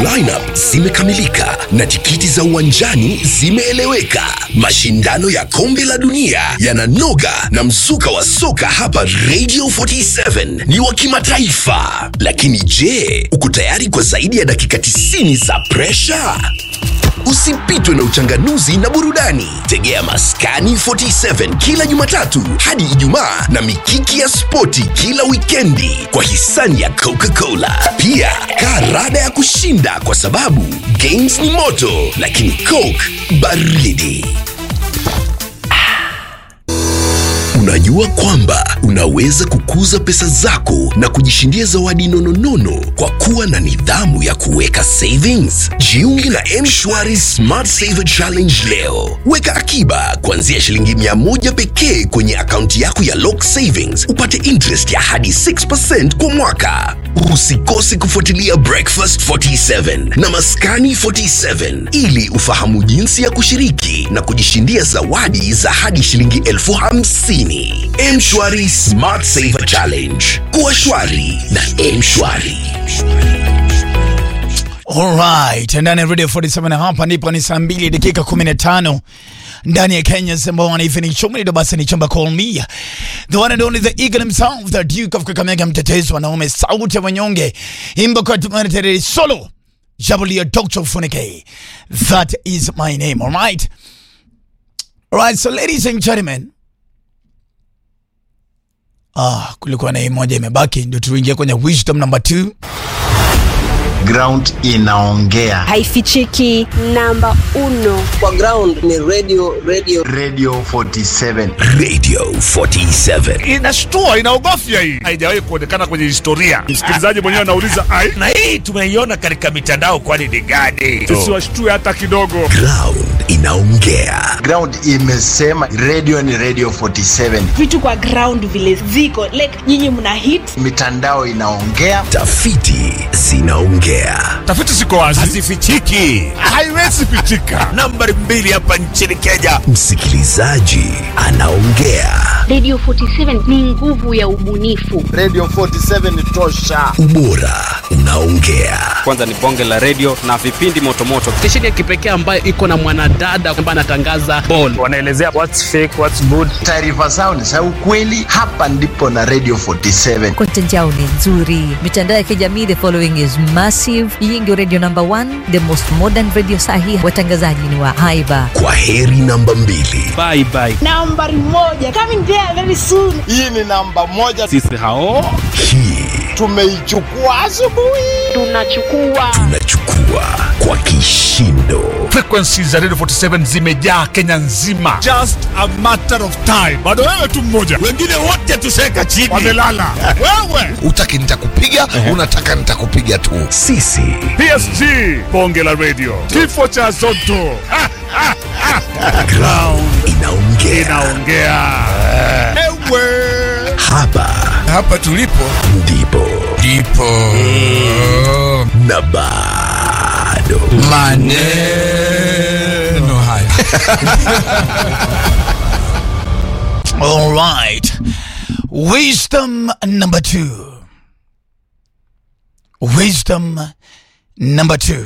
Lineup zimekamilika na tikiti za uwanjani zimeeleweka. Mashindano ya kombe la dunia yananoga na mzuka wa soka hapa Radio 47 ni wa kimataifa. Lakini je, uko tayari kwa zaidi ya dakika 90 za pressure? Usipitwe na uchanganuzi na burudani. Tegea Maskani 47 kila Jumatatu hadi Ijumaa na mikiki ya spoti kila wikendi kwa hisani ya Coca-Cola. Pia karada ya kushinda kwa sababu games ni moto lakini Coke baridi. Unajua kwamba unaweza kukuza pesa zako na kujishindia zawadi nononono kwa kuwa na nidhamu ya kuweka savings? Jiunge na M-Shwari Smart Saver Challenge leo. Weka akiba kuanzia shilingi 100 pekee kwenye akaunti yako ya Lock Savings, upate interest ya hadi 6% kwa mwaka. Usikose kufuatilia Breakfast 47 na Maskani 47 ili ufahamu jinsi ya kushiriki na kujishindia zawadi za hadi shilingi 50,000. M-Shwari Smart Saver Challenge. Kuwa shwari na M-Shwari. Alright, ndani ya Radio 47 hapa ndipo ni saa 2 dakika 15 ndani ya Kenya sema wanaifi ni chumba ndo basi ni chumba call me the one and only the eagle himself, the Duke of Kakamega, mtetezi wanaume, sauti ya wanyonge, imba kwa tumatere solo Jabulia Dr. Funike. That is my name. Alright, so ladies and gentlemen, kulikuwa na hii moja imebaki ndio tuingie kwenye wisdom number 2. Ground inaongea, haifichiki. Namba 1 kwa ground ni radio 47. Radio 47 inashtua, inaogofya. Hii haijawahi kuonekana kwenye historia. Msikilizaji mwenyewe anauliza ai, na hii tumeiona katika mitandao, kwani ni gani? Tusiwashtue hata kidogo. Ground inaongea. Ground imesema radio ni radio 47. Vitu kwa ground vile ziko like nyinyi mna hit, mitandao inaongea, tafiti zinaongea. Tafiti ziko wazi, hazifichiki, haiwezi fichika. Nambari 2 hapa nchini Kenya, msikilizaji anaongea. Radio 47 ni nguvu ya ubunifu. Radio 47 ni tosha. Ubora unaongea. Kwanza ni bonge la radio na vipindi motomoto. Stesheni ya kipekee ambayo iko na mwanadada ambaye anatangaza ball. Wanaelezea what's fake, what's good. Taarifa zao ni za ukweli. Hapa ndipo na Radio 47. Content yao ni nzuri. Mitandao ya kijamii, the following is massive. Hii ndio radio number 1, the most modern radio sahihi. Watangazaji ni wa haiba. Kwa heri namba 2. Bye bye. Nambari 1 coming there very soon. Hii ni namba 1. Sisi hao hii tumeichukua asubuhi. Tunachukua kwa kishindo. Frequencies za Radio 47 zimejaa Kenya nzima. Just a matter of time. Bado wewe tu mmoja, wengine wote tuseka chini, wamelala. Wewe utaki nitakupiga, unataka nitakupiga tu. Sisi PSG bonge la radio, kifo cha Zotto. Ground inaongea. Ewe hapa tulipo ndipo na bado maneno haya. All right, wisdom number 2. Wisdom number 2.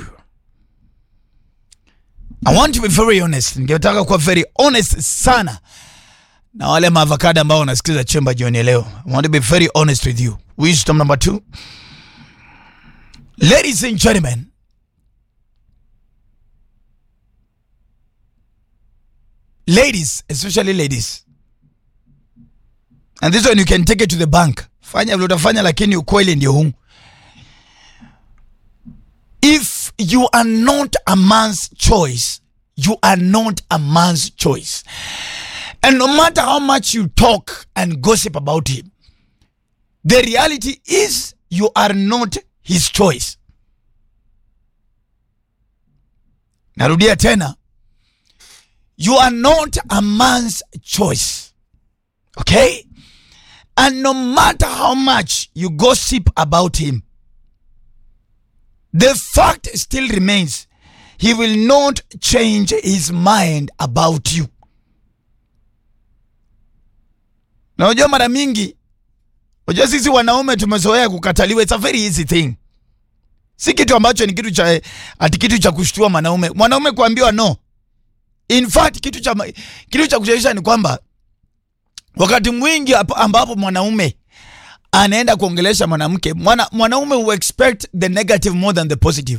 I want to be very honest. Ningetaka kuwa very honest sana na wale maavocado ambao wanasikiza chemba jioni leo. I want to be very honest with you. Wisdom number 2. Ladies and gentlemen, ladies, especially ladies, and this one you can take it to the bank. Fanya vile utafanya, lakini ukweli ndio huu. If you are not a man's choice, you are not a man's choice. And no matter how much you talk and gossip about him, the reality is you are not his choice. Narudia tena. You are not a man's choice. Okay? And no matter how much you gossip about him, the fact still remains, he will not change his mind about you. Na unajua mara mingi, unajua sisi wanaume tumezoea kukataliwa. It's a very easy thing. Si kitu ambacho ni kitu cha kushtua mwanaume. Mwanaume kuambiwa no. In fact kitu cha kushawisha ni kwamba wakati mwingi ambapo mwanaume anaenda kuongelesha mwanamke, mwanaume will expect the negative more than the positive.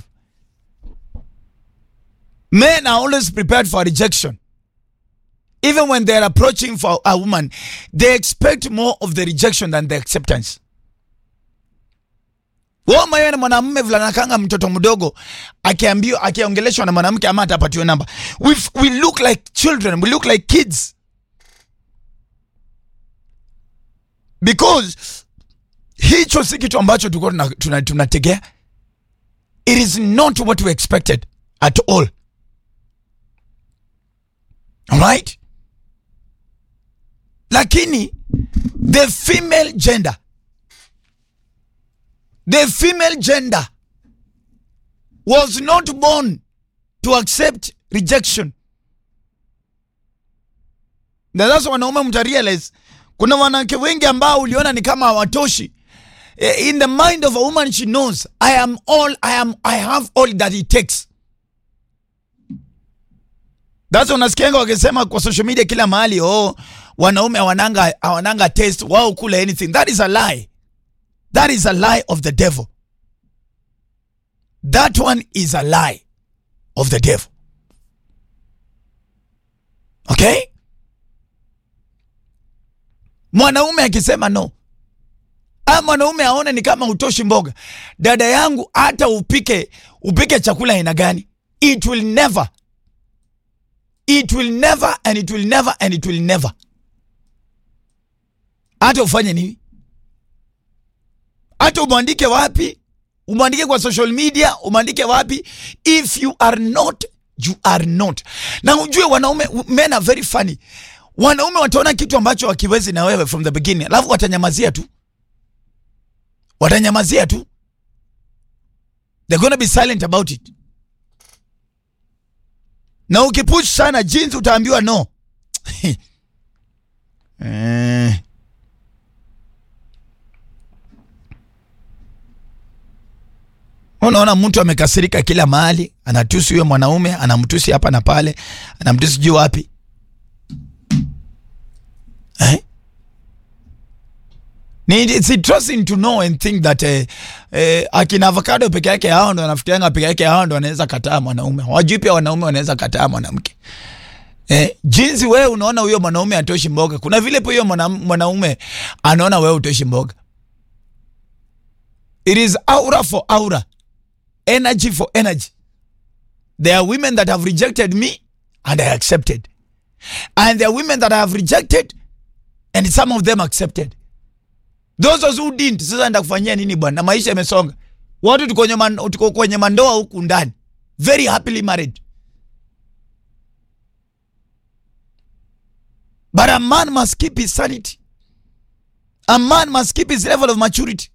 Men are always prepared for rejection. Even when they are approaching for a woman, they expect more of the rejection than the acceptance. Wao mayona mwanamume vulana kanga mtoto mdogo akiongeleshwa na mwanamke ama atapatiwa namba. We look like children, we look like kids. Because hicho si kitu ambacho tulikuwa tunategea. It is not what we expected at all. Alright? Lakini the female gender was not born to accept rejection. Na sasa wanaume mtarealize kuna wanawake wengi ambao uliona ni kama hawatoshi. In the mind of a woman, she knows I have all that it takes. That's unasikianga wakisema kwa social media kila mahali, wanaume hawananga taste, wao kula anything. That is a lie. That is a lie of the devil. That one is a lie of the devil. Okay? Mwanaume akisema no, mwanaume aone ni kama utoshi mboga, dada yangu hata upike chakula aina gani, it will never and it will never. Hata ufanye nini? Hata umandike wapi? Umandike kwa social media, umandike wapi? If you are not, you are not. Na ujue wanaume, men are very funny. Wanaume wataona kitu ambacho wakiwezi na wewe from the beginning, alafu watanyamazia tu. They're gonna be silent about it. Na ukipush sana jinsi utaambiwa no. Unaona mtu amekasirika kila mahali, anatusi huyo mwanaume, anamtusi hapa na pale, anamtusi juu wapi. It's interesting to know and think that akina avocado peke yake hao ndo anafikirianga peke yake hao ndo anaweza kataa mwanaume. Hawajui pia wanaume wanaweza kataa mwanamke. Jinsi wewe unaona huyo mwanaume atoshi mboga, kuna vile pia huyo mwanaume anaona wewe utoshi mboga. It is aura for aura, energy for energy. There are women that have rejected me and I accepted. And there are women that I have rejected and some of them accepted. Those who didn't, sasa ndakufanyia nini bwana? Na maisha yamesonga. Watu tuko kwenye mandoa huku ndani, very happily married. But a man must keep his sanity. A man must keep his level of maturity.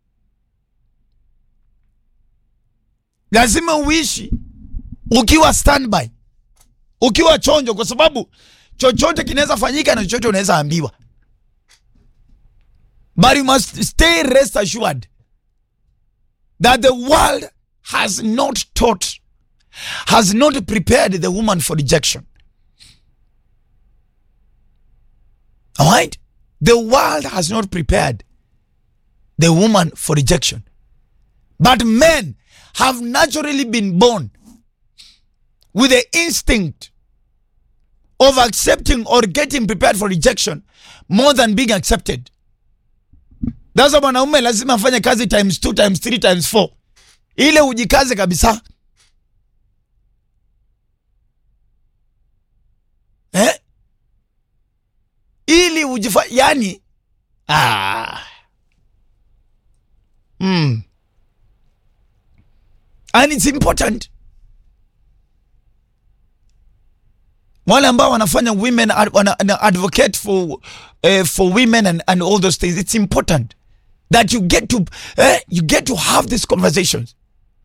Lazima uishi ukiwa standby, ukiwa chonjo, kwa sababu chochote kinaweza fanyika na chochote unaweza ambiwa. But you must stay rest assured that the world has not prepared the woman for rejection. Alright? The world has not prepared the woman for rejection. But men have naturally been born with the instinct of accepting or getting prepared for rejection more than being accepted. That's why mwanaume lazima afanye kazi times 2, times 3, times 4. Ile ujikaze kabisa. Ili yani and it's important. Wale ambao wanafanya women advocate for women and all those things, it's important that you get to have these conversations.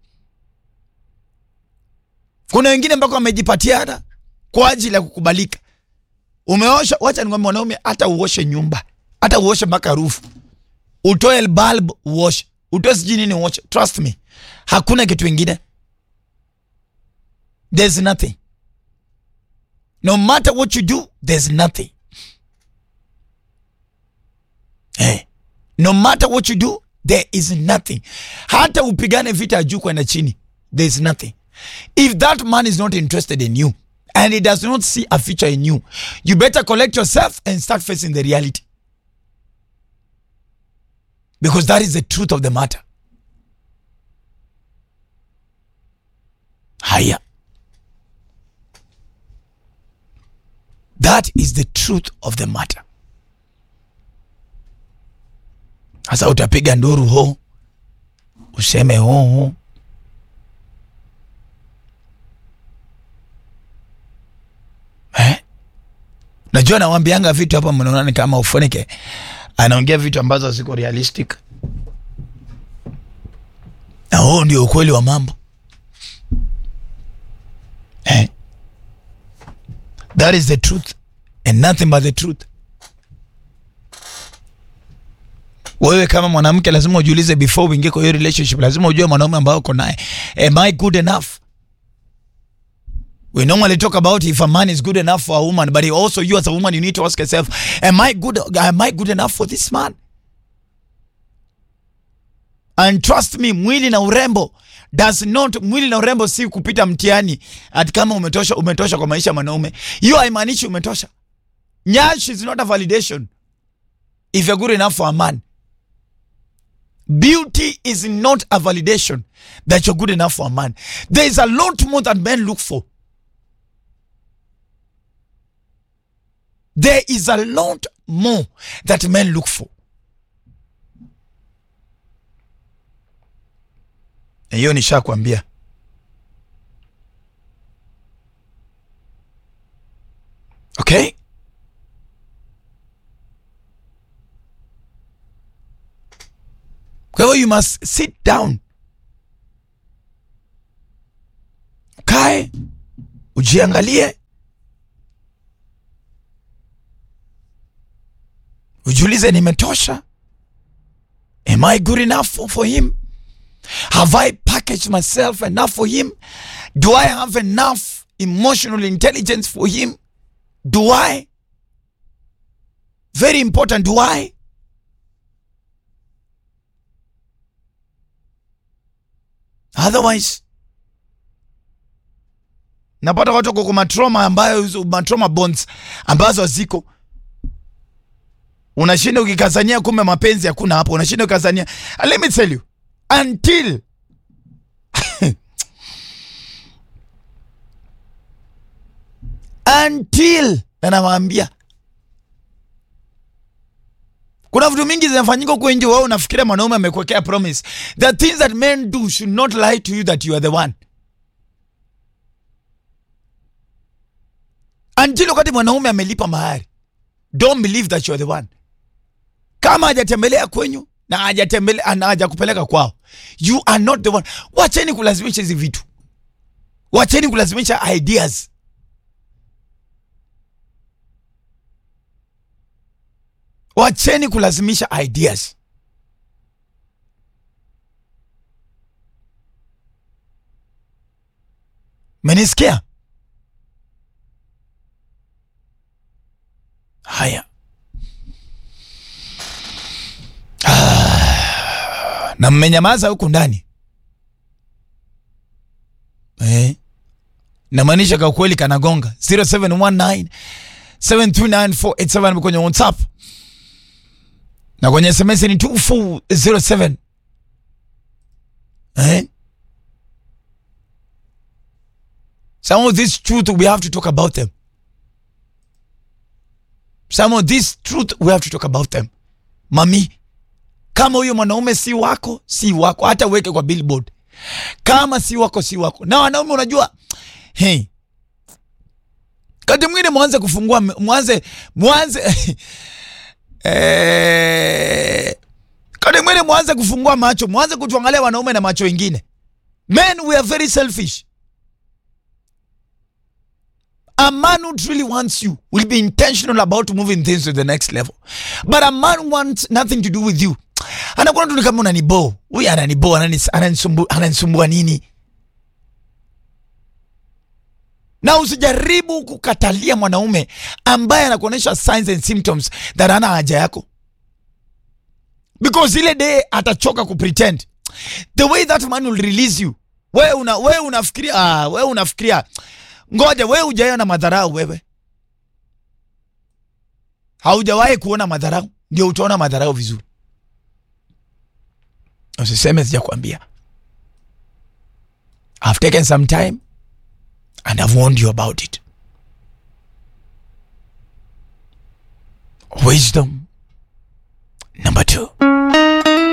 Kuna wengine ambao wamejipatia hata kwa ajili ya kukubalika. Umeosha, wacha nikwambie mwanaume, hata uoshe nyumba, hata uoshe mpaka roof, utoe bulb uoshe, utoe sijui nini uoshe, trust me, Hakuna kitu kingine. There's nothing. No matter what you do, there's nothing. No matter what you do, there is nothing. Hata upigane vita juu kwenda chini, there is nothing. If that man is not interested in you and he does not see a future in you, you better collect yourself and start facing the reality. Because that is the truth of the matter. Haya. That is the truth of the matter. Sasa utapiga nduru ho, useme ho. Najua nawaambianga vitu hapa mnaona kama ufoneke. Anaongea vitu ambazo ziko realistic. Na huo ndio ukweli wa mambo. That is the truth and nothing but the truth. Wewe kama mwanamke lazima ujiulize before uingie kwa hiyo relationship, lazima ujue mwanaume ambao uko naye, am I good enough? We normally talk about if a man is good enough for a woman, but also you as a woman, you need to ask yourself, am I good enough for this man? And trust me, mwili na urembo mwili na urembo si kupita mtihani ati kama umetosha kwa maisha mwanaume. Hiyo haimaanishi umetosha. Nyash is not a validation if you're good enough for a man. Beauty is not a validation that you're good enough for a man. There is a lot more that men look for. There is a lot more that men look for. Hiyo nishakwambia. Okay? Kwa hiyo you must sit down. Kae, ujiangalie. Ujiulize nimetosha? Am I good enough for him? Have I packaged myself enough for him? Do I have enough emotional intelligence for him? Do I? Very important, do I? Otherwise, napata watu kwa matrauma ambayo matrauma bonds ambazo ziko. Unashinda ukikazania kumbe mapenzi hakuna hapo. Unashinda ukikazania. Let me tell you, until na nawaambia kuna vitu mingi zinafanyika huko nje, wewe unafikiria mwanaume amekuwekea promise. The things that men do should not lie to you that you are the one. Until wakati mwanaume amelipa mahari, don't believe that you are the one. Kama hajatembelea kwenyu na hajakupeleka kwao, you are not the one. Wacheni kulazimisha hizi vitu. Wacheni kulazimisha ideas. Wacheni kulazimisha ideas. Menisikia? Haya. Na mmenyamaza huku ndani. Na maanisha kwa kweli kanagonga. 0719 7294887 kwenye WhatsApp. Na kwenye SMS ni 2407. Some of this truth we have to talk about them. Some of this truth we have to talk about them. Mami, kama huyo mwanaume si wako, si wako. Hata uweke kwa billboard. Kama si wako, si wako. Na wanaume unajua, kati mwingine mwanze kufungua, mwanze kati mwingine mwanze kufungua macho, mwanze kutuangalia wanaume na macho wengine. Men, we are very selfish. A man who truly wants you will be intentional about moving things to the next level. But a man wants nothing to do with you. Anakuwa tu kama unanibo. Huyu ananibo, ananisumbua nini? Na usijaribu kukatalia mwanaume ambaye anakuonesha signs and symptoms that ana haja yako. Because ile day atachoka kupretend. The way that man will release you. Wewe unafikiria ngoja wewe hujaona madharau wewe. Haujawahi kuona madharau, ndio utaona madharau vizuri. Usiseme sijakwambia. I've taken some time and I've warned you about it. Wisdom number 2.